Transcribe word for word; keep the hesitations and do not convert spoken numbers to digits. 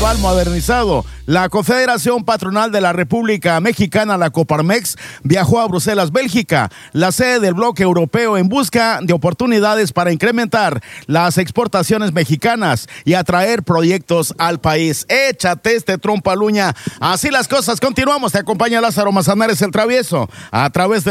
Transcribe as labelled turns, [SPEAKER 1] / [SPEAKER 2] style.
[SPEAKER 1] global modernizado. La Confederación Patronal de la República Mexicana, la Coparmex, viajó a Bruselas, Bélgica, la sede del bloque europeo, en busca de oportunidades para incrementar las exportaciones mexicanas y atraer proyectos al país. Échate este trompaluña. Así las cosas, continuamos. Te acompaña Lázaro Manzanares, el travieso, a través de